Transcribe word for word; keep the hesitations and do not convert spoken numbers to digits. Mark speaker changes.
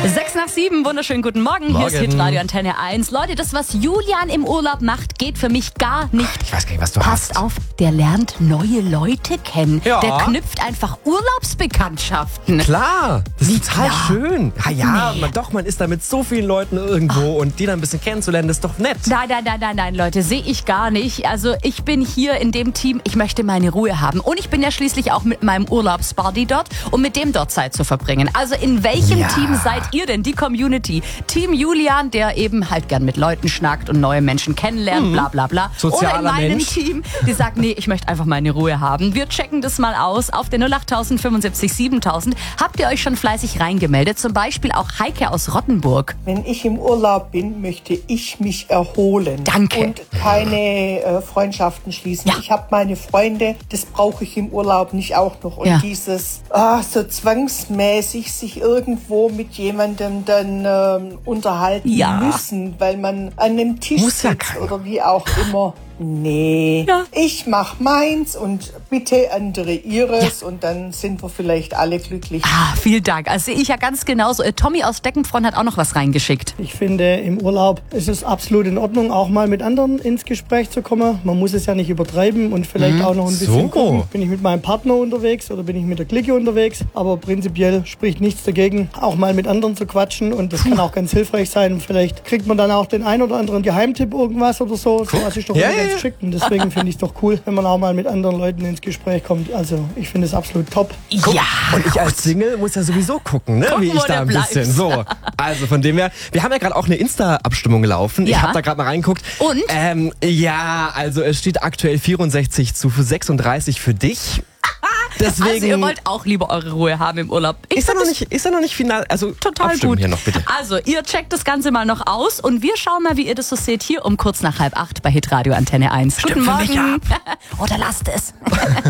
Speaker 1: Sechs nach sieben, wunderschönen guten Morgen.
Speaker 2: Morgen.
Speaker 1: Hier ist Hitradio Antenne eins. Leute, das, was Julian im Urlaub macht, geht für mich gar nicht.
Speaker 2: Ich weiß gar nicht, was du
Speaker 1: Passt
Speaker 2: hast.
Speaker 1: auf, der lernt neue Leute kennen.
Speaker 2: Ja.
Speaker 1: Der knüpft einfach Urlaubsbekanntschaften.
Speaker 2: Klar, das
Speaker 1: Wie
Speaker 2: ist total
Speaker 1: klar?
Speaker 2: schön. Ja, ja,
Speaker 1: Nee.
Speaker 2: man, doch, man ist da mit so vielen Leuten irgendwo und die dann ein bisschen kennenzulernen, das ist doch nett.
Speaker 1: Nein, nein, nein, nein, nein, Leute, sehe ich gar nicht. Also ich bin hier in dem Team, ich möchte meine Ruhe haben. Und ich bin ja schließlich auch mit meinem Urlaubsbuddy dort, um mit dem dort Zeit zu verbringen. Also in welchem
Speaker 2: Ja.
Speaker 1: Team seid ihr denn, die Community? Team Julian, der eben halt gern mit Leuten schnackt und neue Menschen kennenlernt, bla bla bla.
Speaker 2: Sozialer
Speaker 1: Oder in meinem
Speaker 2: Mensch.
Speaker 1: Team, die sagt, nee, ich möchte einfach meine Ruhe haben. Wir checken das mal aus auf den null acht fünfundsiebzig siebentausend. Habt ihr euch schon fleißig reingemeldet? Zum Beispiel auch Heike aus Rottenburg.
Speaker 3: Wenn ich im Urlaub bin, möchte ich mich erholen.
Speaker 1: Danke.
Speaker 3: Und keine äh, Freundschaften schließen.
Speaker 1: Ja.
Speaker 3: Ich habe meine Freunde, das brauche ich im Urlaub nicht auch noch. Und
Speaker 1: Ja.
Speaker 3: dieses ah, so zwangsmäßig sich irgendwo mit jemandem dann ähm, unterhalten
Speaker 1: Ja.
Speaker 3: müssen, weil man an einem Tisch
Speaker 2: Muss ja
Speaker 3: sitzt
Speaker 2: keiner.
Speaker 3: oder wie auch immer. Nee,
Speaker 1: Ja.
Speaker 3: ich mach meins und bitte andere ihres und dann sind wir vielleicht alle glücklich.
Speaker 1: Ah, vielen Dank. Also sehe ich ja ganz genauso. Äh, Tommy aus Deckenfron hat auch noch was reingeschickt.
Speaker 4: Ich finde, im Urlaub ist es absolut in Ordnung, auch mal mit anderen ins Gespräch zu kommen. Man muss es ja nicht übertreiben und vielleicht auch noch ein bisschen
Speaker 2: So.
Speaker 4: gucken. Bin ich mit meinem Partner unterwegs oder bin ich mit der Clique unterwegs? Aber prinzipiell spricht nichts dagegen, auch mal mit anderen zu quatschen. Und das kann auch ganz hilfreich sein. Vielleicht kriegt man dann auch den ein oder anderen Geheimtipp irgendwas oder so. So was ist doch
Speaker 2: Ja,
Speaker 4: immer
Speaker 2: ja,
Speaker 4: ganz
Speaker 2: ja.
Speaker 4: geschickt. Und deswegen finde ich es doch cool, wenn man auch mal mit anderen Leuten ins Gespräch kommt. Also ich finde es absolut top.
Speaker 2: Guck,
Speaker 1: Ja.
Speaker 2: und ich als Single muss ja sowieso gucken, ne?
Speaker 1: Gucken,
Speaker 2: wie ich
Speaker 1: wo
Speaker 2: da
Speaker 1: du
Speaker 2: ein bisschen.
Speaker 1: bleibst.
Speaker 2: So, also von dem her, wir haben ja gerade auch eine Insta-Abstimmung gelaufen.
Speaker 1: Ja.
Speaker 2: Ich habe da gerade mal reingeguckt.
Speaker 1: Und?
Speaker 2: Ähm, ja, also es steht aktuell vierundsechzig zu sechsunddreißig für dich. Deswegen
Speaker 1: Also ihr wollt auch lieber eure Ruhe haben im Urlaub. Ich
Speaker 2: ist er
Speaker 1: find
Speaker 2: noch
Speaker 1: das
Speaker 2: nicht, ist er noch nicht final, also
Speaker 1: total
Speaker 2: abstimmen
Speaker 1: gut.
Speaker 2: hier noch bitte.
Speaker 1: Also ihr checkt das Ganze mal noch aus und wir schauen mal, wie ihr das so seht, hier um kurz nach halb acht bei Hitradio Antenne eins.
Speaker 2: Stimmt
Speaker 1: Guten
Speaker 2: für mich
Speaker 1: Morgen. Oder lasst es.